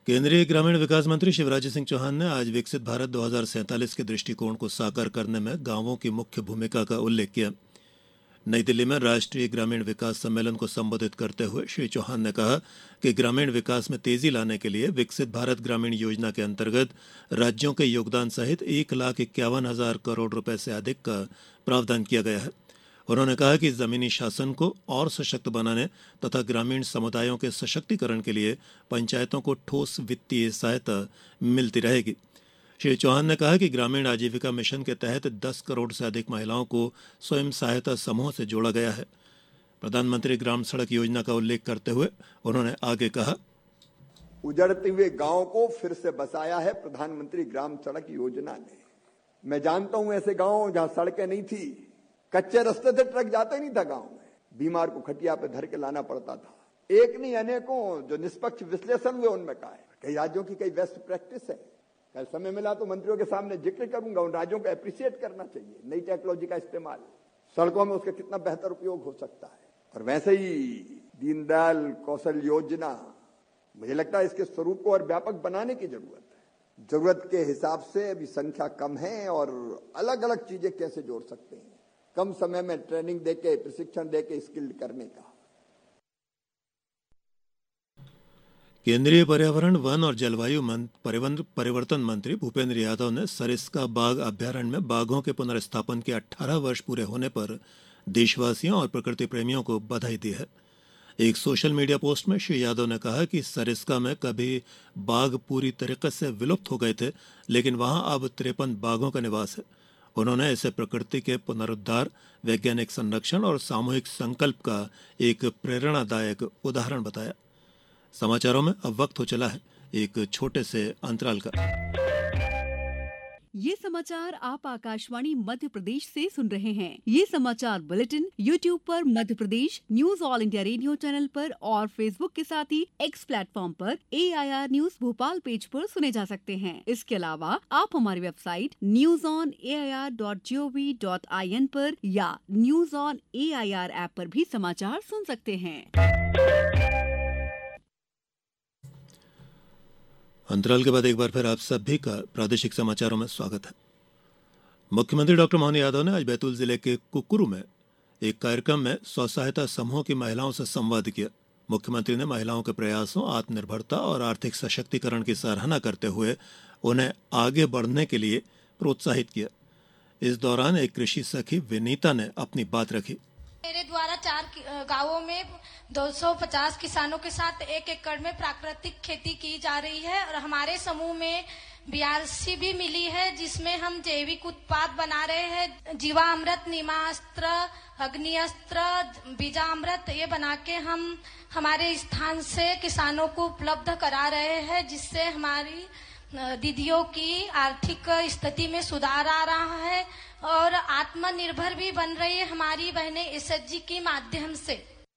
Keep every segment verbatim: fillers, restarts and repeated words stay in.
केंद्रीय ग्रामीण विकास मंत्री शिवराज सिंह चौहान ने आज विकसित भारत दो हज़ार सैंतालीस के दृष्टिकोण को साकार करने में गांवों की मुख्य भूमिका का उल्लेख किया। नई दिल्ली में राष्ट्रीय ग्रामीण विकास सम्मेलन को संबोधित करते हुए श्री चौहान ने कहा कि ग्रामीण विकास में तेजी लाने के लिए विकसित भारत ग्रामीण योजना के अंतर्गत राज्यों के योगदान सहित एक लाख इक्यावन हजार करोड़ रुपए से अधिक का प्रावधान किया गया है। उन्होंने कहा कि जमीनी शासन को और सशक्त बनाने तथा ग्रामीण समुदायों के सशक्तिकरण के लिए पंचायतों को ठोस वित्तीय सहायता मिलती रहेगी। श्री चौहान ने कहा कि ग्रामीण आजीविका मिशन के तहत दस करोड़ से अधिक महिलाओं को स्वयं सहायता समूह से जोड़ा गया है। प्रधानमंत्री ग्राम सड़क योजना का उल्लेख करते हुए उन्होंने आगे कहा, उजड़ते हुए गांव को फिर से बसाया है प्रधानमंत्री ग्राम सड़क योजना ने। मैं जानता हूं ऐसे गांव जहां सड़कें नहीं थी, कच्चे रास्ते से ट्रक जाते नहीं था गांव में, बीमार को खटिया पे धर के लाना पड़ता था। एक नहीं अनेकों जो निष्पक्ष विश्लेषण हुए उनमें कहा है कई राज्यों की कई बेस्ट प्रैक्टिस है। कल समय मिला तो मंत्रियों के सामने जिक्र करूंगा, उन राज्यों को अप्रिशिएट करना चाहिए नई टेक्नोलॉजी का इस्तेमाल, सड़कों में उसका कितना बेहतर उपयोग हो सकता है। और वैसे ही दीनदयाल कौशल योजना, मुझे लगता है इसके स्वरूप को और व्यापक बनाने की जरूरत है। जरूरत के हिसाब से अभी संख्या कम है और अलग अलग चीजें कैसे जोड़ सकते हैं, कम समय में ट्रेनिंग देके प्रशिक्षण देके स्किल्ड करने का। केंद्रीय पर्यावरण, वन और जलवायु परिवर्तन मंत्री भूपेंद्र यादव ने सरिस्का बाघ अभ्यारण्य में बाघों के पुनर्स्थापन के अठारह वर्ष पूरे होने पर देशवासियों और प्रकृति प्रेमियों को बधाई दी है। एक सोशल मीडिया पोस्ट में श्री यादव ने कहा कि सरिस्का में कभी बाघ पूरी तरीके से विलुप्त हो गए थे, लेकिन वहां अब तिरपन बाघों का निवास है। उन्होंने इसे प्रकृति के पुनरुद्धार, वैज्ञानिक संरक्षण और सामूहिक संकल्प का एक प्रेरणादायक उदाहरण बताया। समाचारों में अब वक्त हो चला है एक छोटे से अंतराल का। ये समाचार आप आकाशवाणी मध्य प्रदेश से सुन रहे हैं। ये समाचार बुलेटिन यूट्यूब पर Madhya Pradesh news all India radio channel पर और फेसबुक के साथ ही एक्स प्लेटफॉर्म पर ए I R news Bhopal page पर सुने जा सकते हैं। इसके अलावा आप हमारी website news on A I R dot G O V dot I N पर या news on A I R app पर भी समाचार सुन सकते हैं। अंतराल के बाद एक बार फिर आप सभी का प्रादेशिक समाचारों में स्वागत है। मुख्यमंत्री डॉक्टर मोहन यादव ने आज बैतूल जिले के कुकुरू में एक कार्यक्रम में स्व सहायता समूह की महिलाओं से संवाद किया। मुख्यमंत्री ने महिलाओं के प्रयासों, आत्मनिर्भरता और आर्थिक सशक्तिकरण की सराहना करते हुए उन्हें आगे बढ़ने के लिए प्रोत्साहित किया। इस दौरान एक कृषि सखी विनीता ने अपनी बात रखी। मेरे द्वारा चार गांवों में दो सौ पचास किसानों के साथ एक एकड़ में प्राकृतिक खेती की जा रही है और हमारे समूह में बीआरसी भी मिली है, जिसमें हम जैविक उत्पाद बना रहे हैं। जीवामृत, नीमास्त्र, अग्निअस्त्र, बीजामृत ये बना के हम हमारे स्थान से किसानों को उपलब्ध करा रहे हैं, जिससे हमारी दीदियों की आर्थिक स्थिति में सुधार आ रहा है और आत्मनिर्भर भी बन रही है हमारी बहनें एस एच जी के माध्यम से।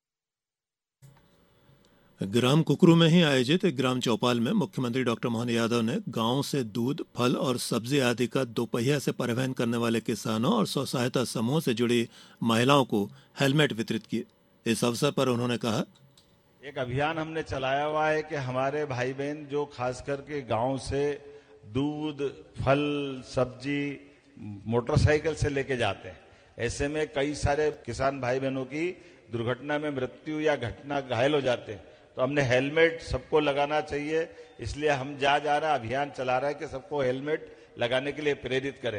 ग्राम कुकरू में ही आयोजित ग्राम चौपाल में मुख्यमंत्री डॉक्टर मोहन यादव ने गांव से दूध, फल और सब्जी आदि का दोपहिया से परिवहन करने वाले किसानों और स्व सहायता समूह से जुड़ी महिलाओं को हेलमेट वितरित किए। इस अवसर पर उन्होंने कहा, एक अभियान हमने चलाया हुआ है कि हमारे भाई बहन जो खास करके गांव से दूध, फल, सब्जी मोटरसाइकिल से लेके जाते हैं, ऐसे में कई सारे किसान भाई बहनों की दुर्घटना में मृत्यु या घटना घायल हो जाते हैं। तो हमने हेलमेट सबको लगाना चाहिए, इसलिए हम जा जा रहा अभियान चला रहा है कि सबको हेलमेट लगाने के लिए प्रेरित करें।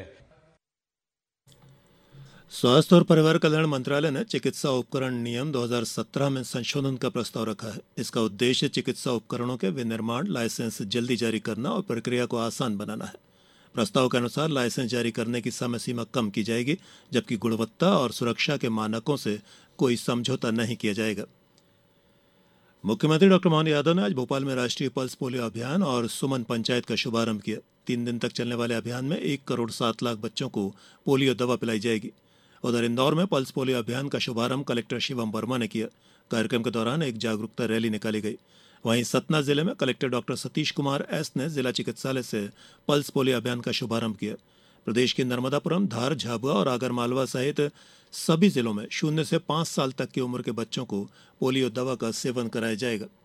स्वास्थ्य और परिवार कल्याण मंत्रालय ने चिकित्सा उपकरण नियम दो हज़ार सत्रह में संशोधन का प्रस्ताव रखा है। इसका उद्देश्य चिकित्सा उपकरणों के विनिर्माण, लाइसेंस जल्दी जारी करना और प्रक्रिया को आसान बनाना है। प्रस्ताव के अनुसार लाइसेंस जारी करने की समय सीमा कम की जाएगी, जबकि गुणवत्ता और सुरक्षा के मानकों से कोई समझौता नहीं किया जाएगा। मुख्यमंत्री डॉक्टर मोहन यादव ने आज भोपाल में राष्ट्रीय पल्स पोलियो अभियान और सुमन पंचायत का शुभारंभ किया। तीन दिन तक चलने वाले अभियान में एक करोड़ सात लाख बच्चों को पोलियो दवा पिलाई जाएगी। उधर इंदौर में पल्स पोलियो अभियान का शुभारंभ कलेक्टर शिवम वर्मा ने किया। कार्यक्रम के दौरान एक जागरूकता रैली निकाली गई। वहीं सतना जिले में collector doctor Satish Kumar S ने जिला चिकित्सालय से पल्स पोलियो अभियान का शुभारंभ किया। प्रदेश के नर्मदापुरम, धार, झाबुआ और आगरमालवा सहित सभी जिलों में शून्य से पांच साल तक की उम्र के बच्चों को पोलियो दवा का सेवन कराया जाएगा।